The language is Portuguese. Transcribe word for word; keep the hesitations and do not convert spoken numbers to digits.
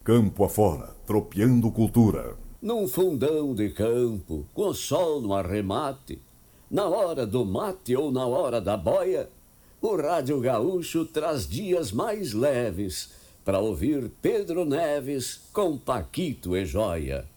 campo afora, tropeando cultura. Num fundão de campo, com o sol no arremate, na hora do mate ou na hora da boia, o Rádio Gaúcho traz dias mais leves para ouvir Pedro Neves com Paquito e Joia.